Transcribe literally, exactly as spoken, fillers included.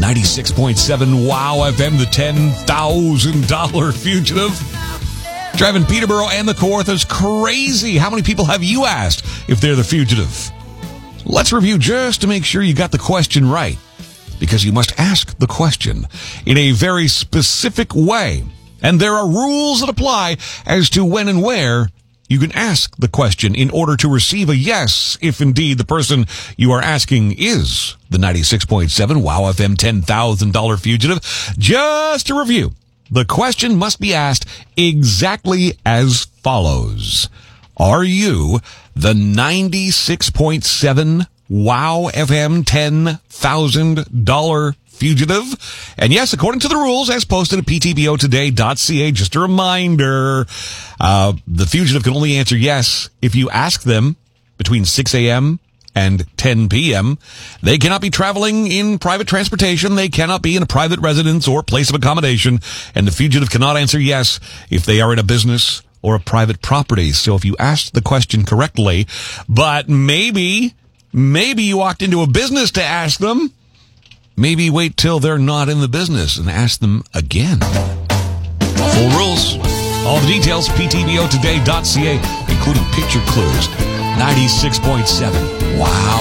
ninety-six point seven Wow F M, the ten thousand dollars fugitive. Driving Peterborough and the Kawarthas crazy. How many people have you asked if they're the fugitive? Let's review just to make sure you got the question right, because you must ask the question in a very specific way. And there are rules that apply as to when and where you can ask the question in order to receive a yes, if indeed the person you are asking is the ninety-six point seven Wow F M ten thousand dollars fugitive. Just to review, the question must be asked exactly as follows. Are you the ninety-six point seven Wow F M ten thousand dollars fugitive? And yes, according to the rules as posted at p t b o today dot c a, just a reminder, uh, the fugitive can only answer yes if you ask them between six a.m. and ten p.m. They cannot be traveling in private transportation. They cannot be in a private residence or place of accommodation. And the fugitive cannot answer yes if they are in a business or a private property. So if you asked the question correctly, but maybe, maybe you walked into a business to ask them, maybe wait till they're not in the business and ask them again. Full rules. All the details, p t b o today dot c a, including picture clues. ninety-six point seven Wow.